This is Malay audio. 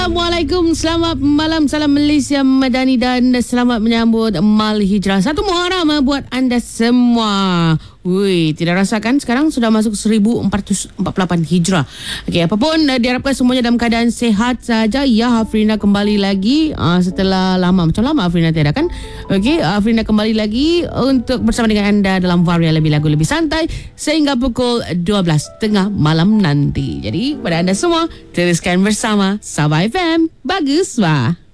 Assalamualaikum, selamat malam, salam Malaysia Madani dan selamat menyambut Mal Hijrah 1 Muharram buat anda semua. Tidak rasakan sekarang sudah masuk 1448 Hijrah. Okey, apapun diharapkan semuanya dalam keadaan sehat saja. Ya, Hafrina kembali lagi setelah lama, macam lama Hafrina tiada kan. Okey, Hafrina kembali lagi untuk bersama dengan anda dalam Varia Lebih Lagu Lebih Santai sehingga pukul 12:30 malam nanti. Jadi, pada anda semua, teruskan bersama Sabah FM. Bagus, wah.